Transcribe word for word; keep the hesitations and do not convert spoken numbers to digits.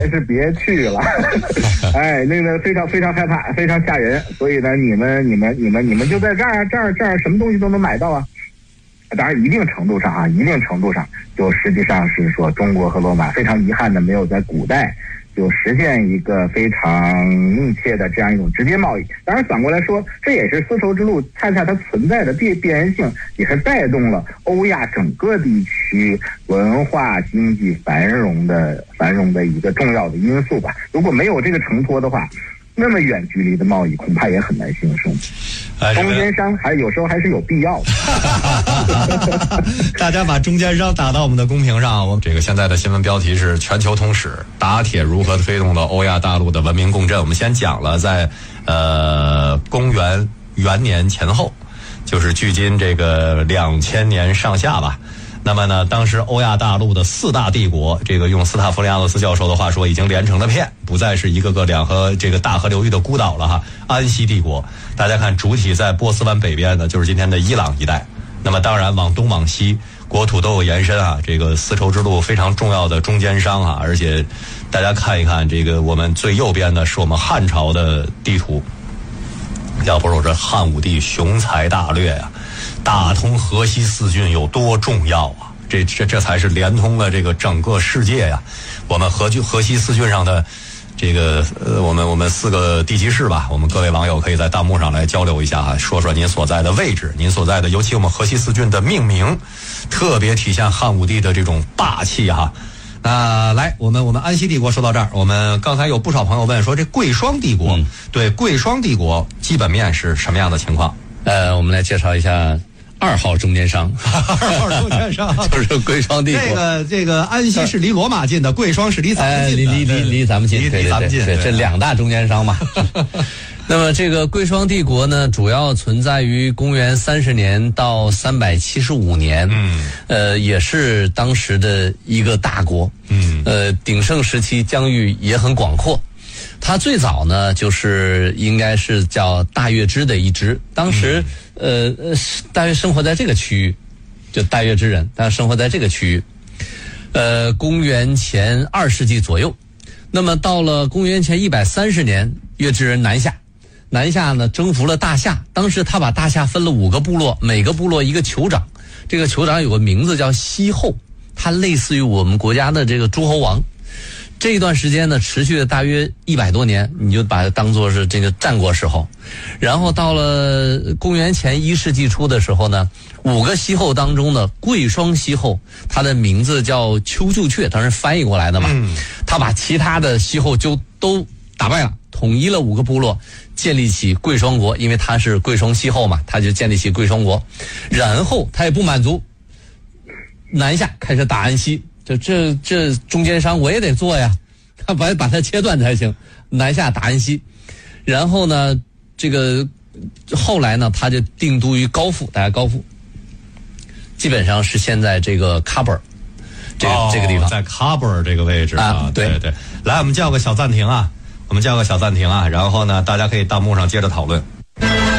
是别去了，哎，那个非常非常害怕，非常吓人。所以呢，你们你们你们你们就在这儿这儿这儿，什么东西都能买到啊。当然，一定程度上啊，一定程度上，就实际上是说，中国和罗马非常遗憾的没有在古代就实现一个非常密切的这样一种直接贸易。当然，反过来说，这也是丝绸之路恰恰它存在的必必然性，也是带动了欧亚整个地区文化经济繁荣的繁荣的一个重要的因素吧。如果没有这个承托的话，那么远距离的贸易恐怕也很难兴盛。中间商还有时候还是有必要的。 大家把中间商打到我们的公屏上。我们这个现在的新闻标题是全球通史，打铁如何推动了欧亚大陆的文明共振。我们先讲了在呃公元元年前后，就是距今这个两千年上下吧。那么呢，当时欧亚大陆的四大帝国，这个用斯塔夫利亚诺斯教授的话说，已经连成了片，不再是一个个两河这个大河流域的孤岛了哈。安息帝国，大家看主体在波斯湾北边的，就是今天的伊朗一带。那么当然往东往西，国土都有延伸啊。这个丝绸之路非常重要的中间商啊，而且大家看一看这个我们最右边的是我们汉朝的地图，要不说这汉武帝雄才大略呀、啊。打通河西四郡有多重要啊？这这这才是连通了这个整个世界呀！我们河郡河西四郡上的这个呃，我们我们四个地级市吧，我们各位网友可以在弹幕上来交流一下哈，说说您所在的位置，您所在的，尤其我们河西四郡的命名，特别体现汉武帝的这种霸气哈。那来，我们我们安息帝国说到这儿，我们刚才有不少朋友问说，这贵霜帝国，嗯、对贵霜帝国基本面是什么样的情况？ 呃，我们来介绍一下。二号中间商， 二号中间商就是贵霜帝国。 这个这个安息是离罗马近的，贵霜是离咱们近的， 离离离离咱们近， 离咱们近。 对，这两大中间商嘛。那么这个贵霜帝国呢，主要存在于公元三十年到三百七十五年，嗯，呃，也是当时的一个大国，嗯，呃，鼎盛时期疆域也很广阔。它最早呢，就是应该是叫大月支的一支，当时、嗯、呃呃大约生活在这个区域，就大月支人，他生活在这个区域，呃，公元前二世纪左右。那么到了公元前一百三十年，月支人南下，南下呢征服了大夏，当时他把大夏分了五个部落，每个部落一个酋长，这个酋长有个名字叫西后，他类似于我们国家的这个诸侯王。这一段时间呢，持续了大约一百多年，你就把它当作是这个战国时候。然后到了公元前一世纪初的时候呢，五个西后当中的贵霜西后，他的名字叫丘就阙，当然翻译过来的嘛。嗯、他把其他的西后就都打败了，统一了五个部落，建立起贵霜国，因为他是贵霜西后嘛，他就建立起贵霜国。然后他也不满足，南下开始打安息。这这这中间商我也得做呀，他把把它切断才行。南下打安息，然后呢，这个后来呢，他就定都于高阜，大家高阜，基本上是现在这个喀布尔这个、哦、这个地方， 在喀布尔这个位置啊， 啊对对对。来，我们叫个小暂停啊，我们叫个小暂停啊，然后呢，大家可以弹幕上接着讨论。